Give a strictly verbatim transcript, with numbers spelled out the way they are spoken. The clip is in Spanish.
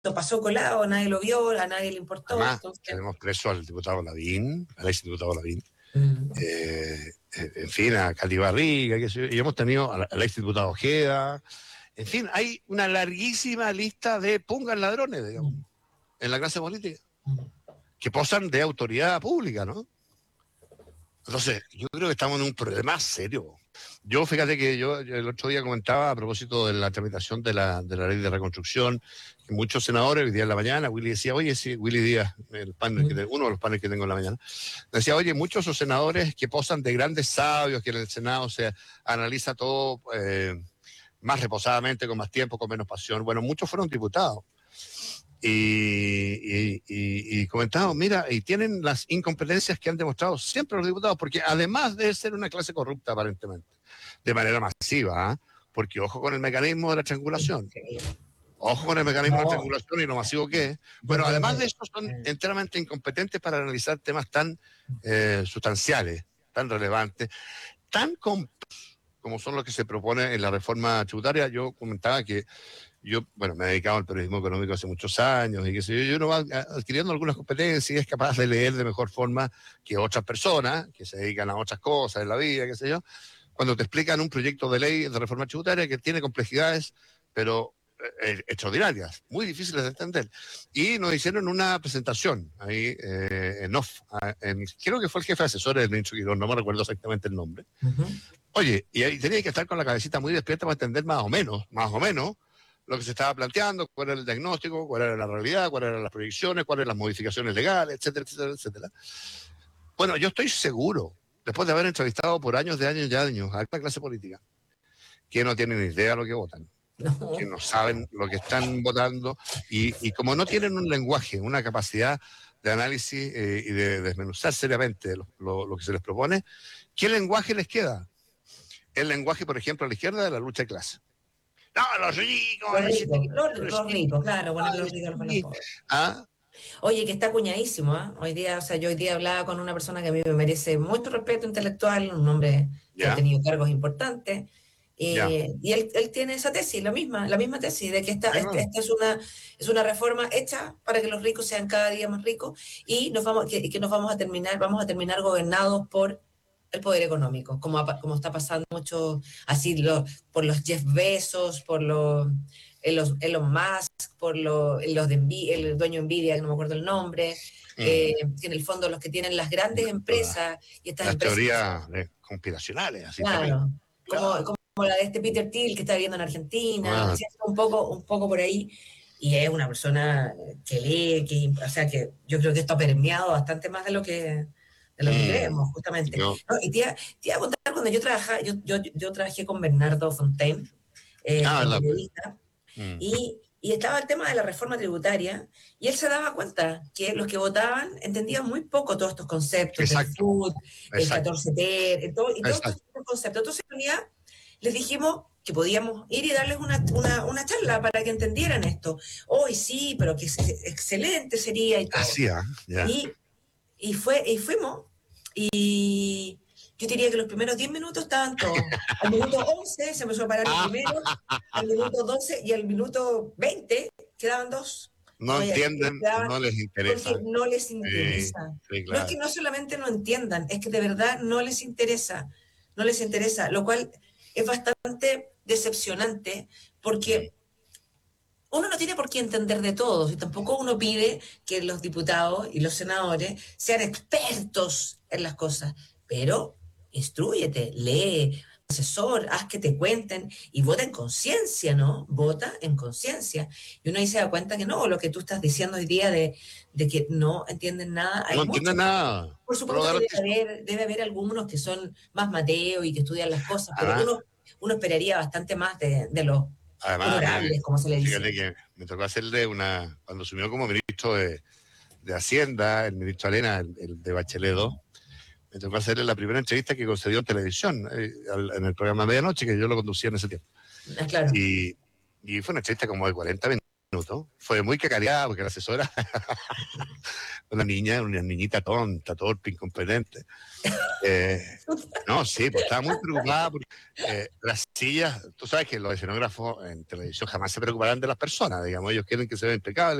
pasó colado, nadie lo vio, a nadie le importó. Además, Entonces... tenemos preso al diputado Lavín, al ex diputado Lavín, Mm. eh, en fin, a Cali Barriga, qué sé yo, y hemos tenido al, al ex diputado Ojeda. En fin, hay una larguísima lista de pungas ladrones, digamos, Mm. en la clase política, que posan de autoridad pública, ¿no? Entonces, yo creo que estamos en un problema serio. Yo, fíjate que yo, yo el otro día comentaba a propósito de la tramitación de la, de la ley de reconstrucción, que muchos senadores, hoy día en la mañana, Willy decía, oye, sí, Willy Díaz, el panel que, uno de los paneles que tengo en la mañana, decía, oye, muchos de esos senadores que posan de grandes sabios, que en el Senado se analiza todo eh, más reposadamente, con más tiempo, con menos pasión. Bueno, muchos fueron diputados. Y, y, y, y comentamos, mira, y tienen las incompetencias que han demostrado siempre los diputados, porque además de ser una clase corrupta aparentemente, de manera masiva, ¿eh? Porque ojo con el mecanismo de la triangulación, ojo con el mecanismo de la triangulación y lo masivo que es. Bueno, además de eso son enteramente incompetentes para analizar temas tan eh, sustanciales, tan relevantes, tan complejos como son los que se propone en la reforma tributaria. Yo comentaba que yo, bueno, me he dedicado al periodismo económico hace muchos años y qué sé yo, y uno va adquiriendo algunas competencias y es capaz de leer de mejor forma que otras personas que se dedican a otras cosas en la vida, qué sé yo, cuando te explican un proyecto de ley de reforma tributaria que tiene complejidades, pero eh, extraordinarias, muy difíciles de entender. Y nos hicieron una presentación ahí eh, en off, en, creo que fue el jefe asesor del ministro Quirón, no me recuerdo exactamente el nombre. Uh-huh. Oye, y ahí tenía que estar con la cabecita muy despierta para entender más o menos, más o menos, lo que se estaba planteando, cuál era el diagnóstico, cuál era la realidad, cuáles eran las proyecciones, cuáles eran las modificaciones legales, etcétera, etcétera, etcétera. Bueno, yo estoy seguro, después de haber entrevistado por años de años y años a esta clase política, que no tienen ni idea de lo que votan, no. que no saben lo que están votando, y, y como no tienen un lenguaje, una capacidad de análisis eh, y de desmenuzar seriamente lo, lo, lo que se les propone, ¿qué lenguaje les queda? El lenguaje, por ejemplo, a la izquierda de la lucha de clase. No, los ricos. Los ricos, los, los, los ricos, claro, poner los ricos con los pobres. ¿Ah? Oye, que está acuñadísimo, ¿eh? Hoy día, o sea, yo hoy día hablaba con una persona que a mí me merece mucho respeto intelectual, un hombre que ¿Ya? ha tenido cargos importantes, eh, y él, él tiene esa tesis, la misma, la misma tesis, de que esta, esta, esta es, una, es una reforma hecha para que los ricos sean cada día más ricos, y nos vamos, que, que nos vamos a terminar, vamos a terminar gobernados por el poder económico, como, como está pasando mucho, así lo, por los Jeff Bezos, por los, los Elon Musk, por lo, los de Nvidia, el dueño de Nvidia, que no me acuerdo el nombre, mm. eh, que en el fondo los que tienen las grandes empresas y estas las empresas... teorías son, conspiracionales, así claro, también. Como, claro, como la de este Peter Thiel que está viviendo en Argentina, ah. un, poco, un poco por ahí, y es una persona que lee, que, o sea, que yo creo que esto ha permeado bastante más de lo que... de lo que mm, creemos, justamente. No. No, y te iba, te iba a contar, cuando yo trabajaba, yo, yo, yo trabajé con Bernardo Fontaine, eh, ah, el periodista, mm. y, y estaba el tema de la reforma tributaria, y él se daba cuenta que los que votaban entendían muy poco todos estos conceptos, exacto, del F U D, el catorce ter, y todos estos conceptos. Entonces, un día les dijimos que podíamos ir y darles una, una, una charla para que entendieran esto. Hoy oh, sí, pero que excelente sería y todo. Así, ¿eh? Yeah. Y, y, fue, y fuimos, y yo diría que los primeros diez minutos estaban todos. Al minuto once se empezó a parar el primero, al minuto doce y al minuto veinte quedaban dos. No Oye, entienden, quedaban, no les interesa. Porque no les interesa. Sí, sí, claro. No es que no solamente no entiendan, es que de verdad no les interesa. No les interesa, lo cual es bastante decepcionante, porque uno no tiene por qué entender de todos, y tampoco uno pide que los diputados y los senadores sean expertos en las cosas, pero instrúyete, lee, asesor, haz que te cuenten y vota en conciencia, ¿no? Vota en conciencia. Y uno ahí se da cuenta que no, lo que tú estás diciendo hoy día de, de que no entienden nada. Hay no entienden nada. Por supuesto que debe haber, debe haber algunos que son más Mateo y que estudian las cosas, pero uno, uno esperaría bastante más de, de los Además, honorables, me, como se le dice. Fíjate que me tocó hacerle una, cuando asumió como ministro de, de Hacienda, el ministro Arena, el, el de Bachelet dos, me tocó hacerle la primera entrevista que concedió en televisión, eh, en el programa Medianoche, que yo lo conducía en ese tiempo. Ah, claro. Y, y fue una entrevista como de cuarenta minutos. minutos. Fue muy cacareada porque la asesora, una niña, una niñita tonta, torpe, incompetente. Eh, no, sí, pues estaba muy preocupada porque eh, las sillas, tú sabes que los escenógrafos en televisión jamás se preocuparán de las personas, digamos, ellos quieren que se vean impecables.